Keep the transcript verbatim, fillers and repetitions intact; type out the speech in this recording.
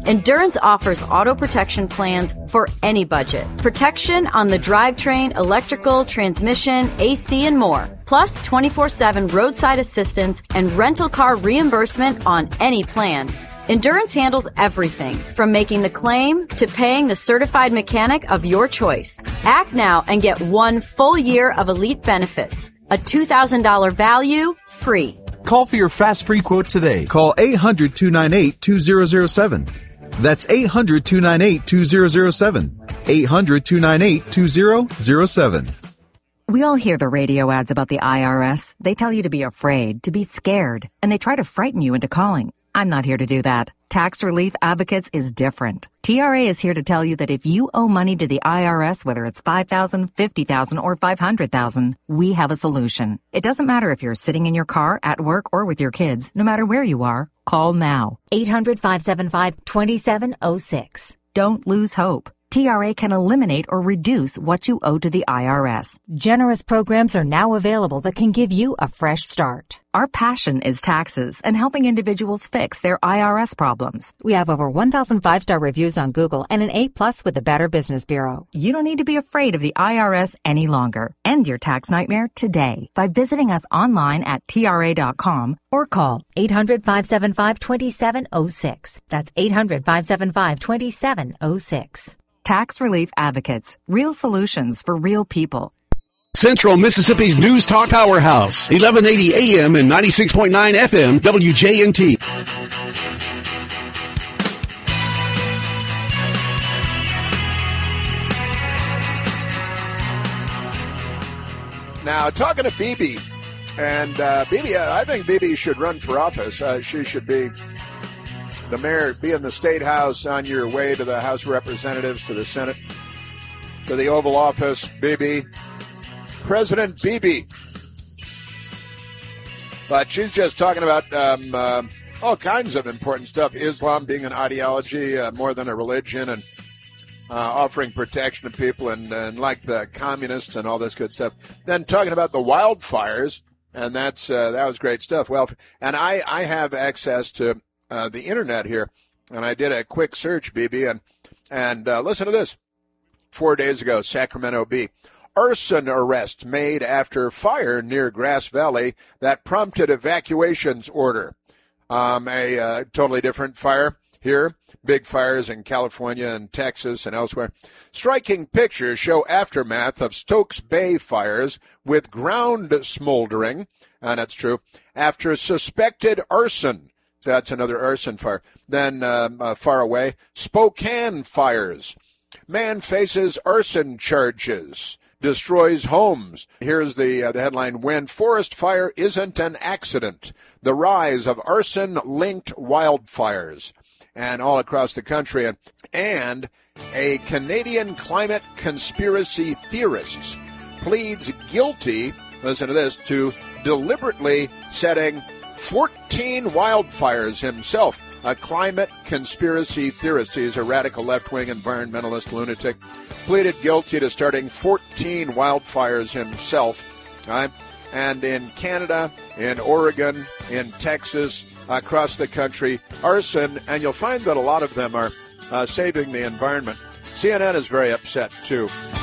Endurance offers auto protection plans for any budget. Protection on the drivetrain, electrical, transmission, A C, and more. Plus twenty-four seven roadside assistance and rental car reimbursement on any plan. Endurance handles everything from making the claim to paying the certified mechanic of your choice. Act now and get one full year of elite benefits. A two thousand dollars value, free. Call for your fast free quote today. Call eight hundred, two nine eight, two zero zero seven. That's eight hundred, two nine eight, two zero zero seven. eight hundred, two nine eight, two zero zero seven. We all hear the radio ads about the I R S. They tell you to be afraid, to be scared, and they try to frighten you into calling. I'm not here to do that. Tax Relief Advocates is different. T R A is here to tell you that if you owe money to the I R S, whether it's five thousand dollars, fifty thousand dollars, or five hundred thousand dollars, we have a solution. It doesn't matter if you're sitting in your car, at work, or with your kids. No matter where you are, call now. eight hundred, five seven five, two seven zero six. Don't lose hope. T R A can eliminate or reduce what you owe to the I R S. Generous programs are now available that can give you a fresh start. Our passion is taxes and helping individuals fix their I R S problems. We have over one thousand five-star reviews on Google and an A plus with the Better Business Bureau. You don't need to be afraid of the I R S any longer. End your tax nightmare today by visiting us online at T R A dot com or call eight hundred, five seven five, two seven zero six. That's eight hundred, five seven five, two seven zero six. Tax Relief Advocates. Real solutions for real people. Central Mississippi's News Talk Powerhouse. eleven eighty A M and ninety-six point nine F M W J N T. Now, talking to Bibi, and uh, Bibi, uh, I think Bibi should run for office. Uh, she should be the mayor, be in the State House on your way to the House of Representatives, to the Senate, to the Oval Office. Bibi, President Bibi. But she's just talking about um, uh, all kinds of important stuff. Islam being an ideology uh, more than a religion, and uh, offering protection to people, and, and like the communists and all this good stuff. Then talking about the wildfires, and that's uh, that was great stuff. Well, and I, I have access to Uh, the internet here, and I did a quick search, Bibi, and and uh, listen to this. Four days ago, Sacramento Bee, arson arrest made after fire near Grass Valley that prompted evacuations order. Um, a uh, totally different fire here. Big fires in California and Texas and elsewhere. Striking pictures show aftermath of Stokes Bay fires with ground smoldering, and that's true, after suspected arson. So that's another arson fire. Then um, uh, far away, Spokane fires. Man faces arson charges, destroys homes. Here's the uh, the headline: When forest fire isn't an accident, the rise of arson-linked wildfires, and all across the country. And, and a Canadian climate conspiracy theorist pleads guilty, listen to this, to deliberately setting fourteen wildfires himself. A climate conspiracy theorist. He's a radical left-wing environmentalist lunatic. Pleaded guilty to starting fourteen wildfires himself. Right? And in Canada, in Oregon, in Texas, across the country, arson, and you'll find that a lot of them are uh, saving the environment. C N N is very upset, too.